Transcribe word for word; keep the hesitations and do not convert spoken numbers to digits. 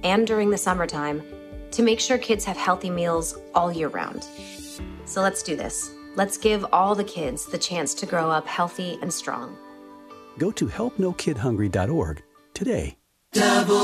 and during the summertime to make sure kids have healthy meals all year round. So let's do this. Let's give all the kids the chance to grow up healthy and strong. Go to help no kid hungry dot org today.